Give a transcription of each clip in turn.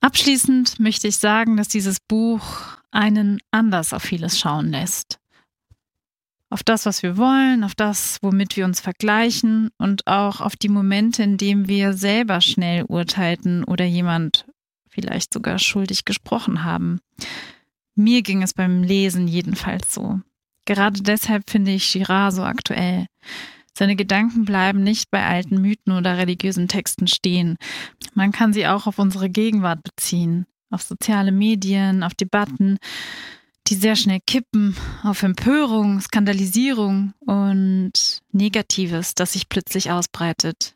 Abschließend möchte ich sagen, dass dieses Buch einen anders auf vieles schauen lässt. Auf das, was wir wollen, auf das, womit wir uns vergleichen und auch auf die Momente, in denen wir selber schnell urteilten oder jemand vielleicht sogar schuldig gesprochen haben. Mir ging es beim Lesen jedenfalls so. Gerade deshalb finde ich Girard so aktuell. Seine Gedanken bleiben nicht bei alten Mythen oder religiösen Texten stehen. Man kann sie auch auf unsere Gegenwart beziehen, auf soziale Medien, auf Debatten, die sehr schnell kippen, auf Empörung, Skandalisierung und Negatives, das sich plötzlich ausbreitet.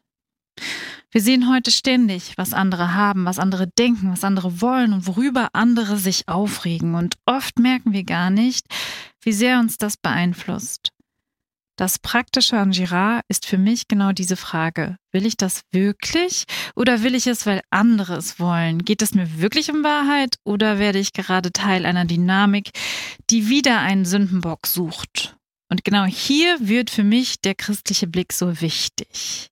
Wir sehen heute ständig, was andere haben, was andere denken, was andere wollen und worüber andere sich aufregen. Und oft merken wir gar nicht, wie sehr uns das beeinflusst. Das Praktische an Girard ist für mich genau diese Frage. Will ich das wirklich oder will ich es, weil andere es wollen? Geht es mir wirklich um Wahrheit oder werde ich gerade Teil einer Dynamik, die wieder einen Sündenbock sucht? Und genau hier wird für mich der christliche Blick so wichtig.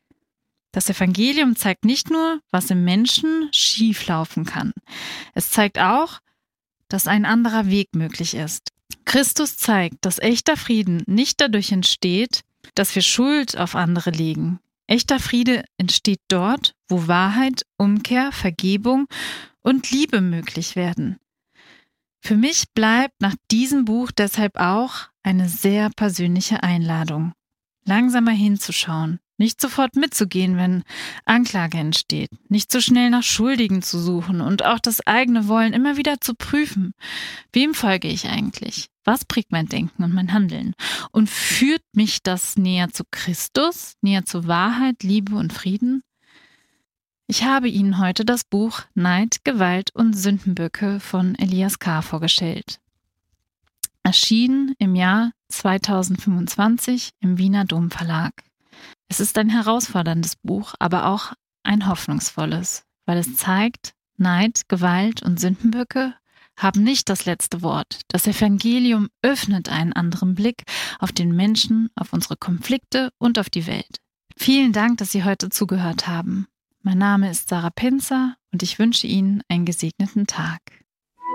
Das Evangelium zeigt nicht nur, was im Menschen schieflaufen kann. Es zeigt auch, dass ein anderer Weg möglich ist. Christus zeigt, dass echter Frieden nicht dadurch entsteht, dass wir Schuld auf andere legen. Echter Friede entsteht dort, wo Wahrheit, Umkehr, Vergebung und Liebe möglich werden. Für mich bleibt nach diesem Buch deshalb auch eine sehr persönliche Einladung, langsamer hinzuschauen, nicht sofort mitzugehen, wenn Anklage entsteht, nicht so schnell nach Schuldigen zu suchen und auch das eigene Wollen immer wieder zu prüfen. Wem folge ich eigentlich? Was prägt mein Denken und mein Handeln? Und führt mich das näher zu Christus, näher zu Wahrheit, Liebe und Frieden? Ich habe Ihnen heute das Buch Neid, Gewalt und Sündenböcke von Elias K. vorgestellt. Erschienen im Jahr 2025 im Wiener Domverlag. Es ist ein herausforderndes Buch, aber auch ein hoffnungsvolles, weil es zeigt, Neid, Gewalt und Sündenböcke haben nicht das letzte Wort. Das Evangelium öffnet einen anderen Blick auf den Menschen, auf unsere Konflikte und auf die Welt. Vielen Dank, dass Sie heute zugehört haben. Mein Name ist Sarah Pinzer und ich wünsche Ihnen einen gesegneten Tag.